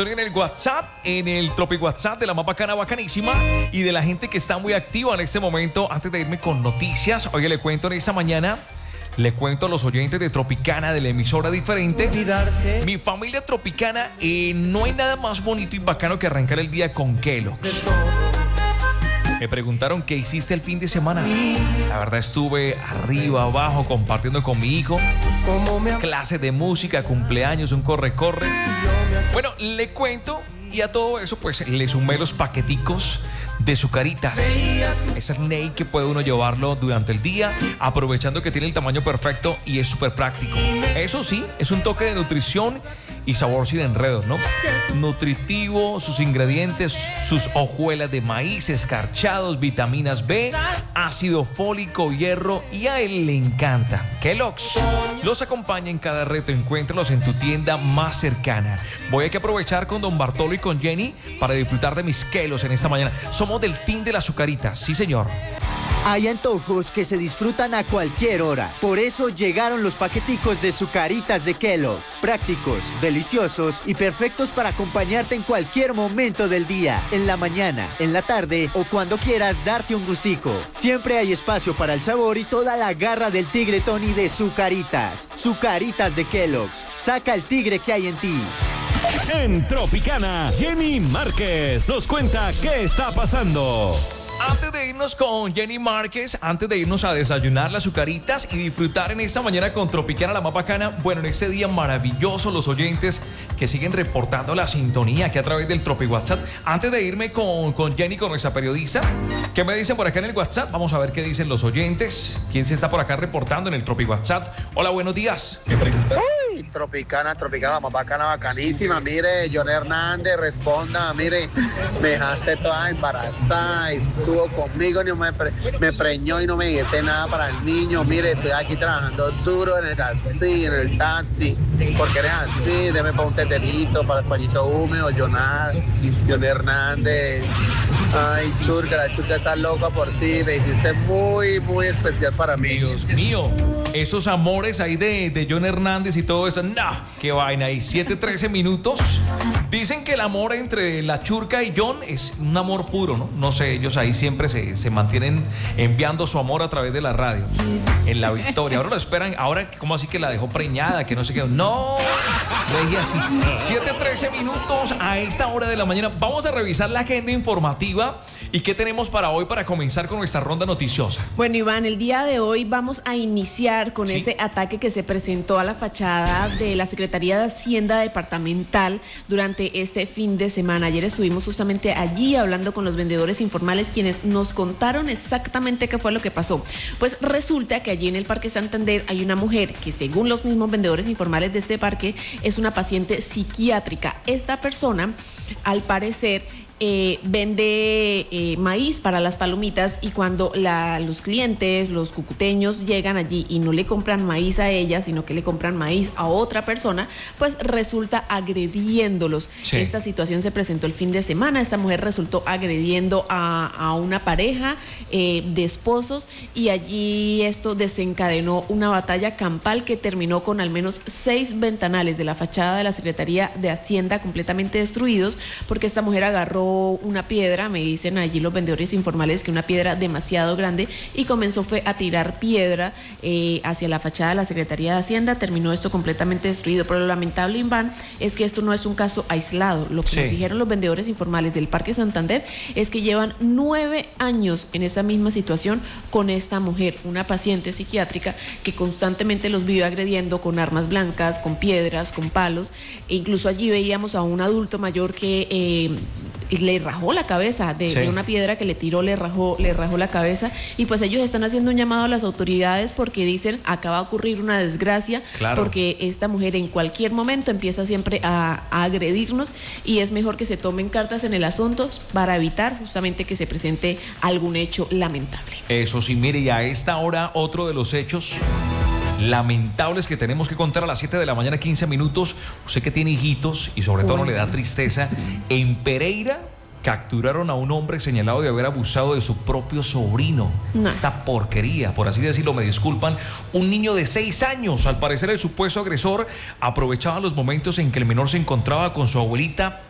sintonía en el WhatsApp, en el Tropic WhatsApp de la más bacana, bacanísima y de la gente que está muy activa en este momento. Antes de irme con noticias, oye, le cuento en esta mañana, le cuento a los oyentes de Tropicana, de la emisora diferente. Mi familia tropicana, no hay nada más bonito y bacano que arrancar el día con Kellogg's. Me preguntaron qué hiciste el fin de semana. La verdad estuve arriba, abajo, compartiendo con mi hijo. Clases de música, cumpleaños, un corre-corre. Bueno, le cuento y a todo eso pues le sumé los paqueticos de Zucaritas. Esa snack que puede uno llevarlo durante el día, aprovechando que tiene el tamaño perfecto y es súper práctico. Eso sí, es un toque de nutrición y sabor sin enredos, ¿no? Nutritivo, sus ingredientes, sus hojuelas de maíz, escarchados, vitaminas B, ácido fólico, hierro, y a él le encanta. Kellogg's los acompaña en cada reto. Encuéntralos en tu tienda más cercana. Voy a que aprovechar con Don Bartolo y con Jenny para disfrutar de mis Kellogg's en esta mañana. Somos del team de las Zucaritas, sí señor. Hay antojos que se disfrutan a cualquier hora. Por eso llegaron los paqueticos de Zucaritas de Kellogg's. Prácticos, deliciosos y perfectos para acompañarte en cualquier momento del día. En la mañana, en la tarde o cuando quieras darte un gustico. Siempre hay espacio para el sabor y toda la garra del tigre Tony de Zucaritas. Zucaritas de Kellogg's. Saca el tigre que hay en ti. En Tropicana, Jenny Márquez nos cuenta qué está pasando. Antes de irnos con Jenny Márquez, antes de irnos a desayunar las Zucaritas y disfrutar en esta mañana con Tropicana, la más bacana, bueno, en este día maravilloso, los oyentes que siguen reportando la sintonía aquí a través del Tropic WhatsApp. Antes de irme con Jenny, con nuestra periodista, ¿qué me dicen por acá en el WhatsApp? Vamos a ver qué dicen los oyentes. ¿Quién se está por acá reportando en el Tropic WhatsApp? Hola, buenos días. ¿Qué pregunta? Uy, Tropicana, la más bacana, bacanísima. Mire, John Hernández, responda. Mire, me dejaste toda embarazada, estuvo conmigo, ni me preñó y no me dijiste nada para el niño. Mire, estoy aquí trabajando duro en el taxi, porque eres así. Deme para un teterito, para el pañito húmedo, John Hernández. Ay, Churca, la Churca está loca por ti. Me hiciste muy, muy especial para mí. Dios mío, esos amores ahí de John Hernández y todo eso, no, qué vaina. Y 7:13 minutos. Dicen que el amor entre la Churca y John es un amor puro, ¿no? No sé, ellos ahí siempre se mantienen enviando su amor a través de la radio. En la victoria. Ahora lo esperan, ahora, ¿cómo así que la dejó preñada? Que no sé qué. No, reí así. 7:13 minutos a esta hora de la mañana. Vamos a revisar la agenda informativa y qué tenemos para hoy para comenzar con nuestra ronda noticiosa. Bueno, Iván, el día de hoy vamos a iniciar con ese ataque que se presentó a la fachada de la Secretaría de Hacienda Departamental durante este fin de semana. Ayer estuvimos justamente allí hablando con los vendedores informales, quienes nos contaron exactamente qué fue lo que pasó. Pues resulta que allí en el Parque Santander hay una mujer que, según los mismos vendedores informales de este parque, es una paciente psiquiátrica. Esta persona, al parecer, vende maíz para las palomitas, y cuando los clientes, los cucuteños, llegan allí y no le compran maíz a ella, sino que le compran maíz a otra persona, pues resulta agrediéndolos. Sí. Esta situación se presentó el fin de semana. Esta mujer resultó agrediendo a una pareja de esposos, y allí esto desencadenó una batalla campal que terminó con al menos 6 ventanales de la fachada de la Secretaría de Hacienda completamente destruidos, porque esta mujer agarró una piedra, me dicen allí los vendedores informales que una piedra demasiado grande, y comenzó fue a tirar piedra hacia la fachada de la Secretaría de Hacienda. Terminó esto completamente destruido. Pero lo lamentable, Iván, es que esto no es un caso aislado. Lo que nos dijeron los vendedores informales del Parque Santander es que llevan 9 años en esa misma situación con esta mujer, una paciente psiquiátrica que constantemente los vive agrediendo con armas blancas, con piedras, con palos, e incluso allí veíamos a un adulto mayor que le rajó la cabeza de una piedra que le tiró, le rajó la cabeza. Y pues ellos están haciendo un llamado a las autoridades, porque dicen, acaba de ocurrir una desgracia, porque esta mujer en cualquier momento empieza siempre a agredirnos, y es mejor que se tomen cartas en el asunto para evitar justamente que se presente algún hecho lamentable. Eso sí, mire, y a esta hora otro de los hechos lamentables que tenemos que contar a las 7 de la mañana, 15 minutos. Usted que tiene hijitos y sobre todo no le da tristeza. En Pereira capturaron a un hombre señalado de haber abusado de su propio sobrino. Esta porquería, por así decirlo, me disculpan. Un niño de 6 años, al parecer el supuesto agresor aprovechaba los momentos en que el menor se encontraba con su abuelita